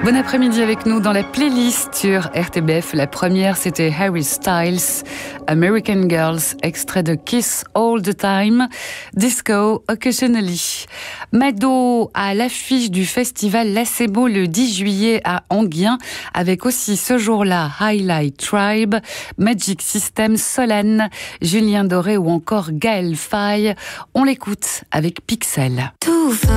Bon après-midi avec nous dans la playlist sur RTBF. La première, c'était Harry Styles, American Girls, extrait de Kiss All the Time, Disco Occasionally. Mado à l'affiche du festival Lacebo le 10 juillet à Enghien, avec aussi ce jour-là Highlight Tribe, Magic System, Solane, Julien Doré ou encore Gaël Faye. On l'écoute avec Pixel.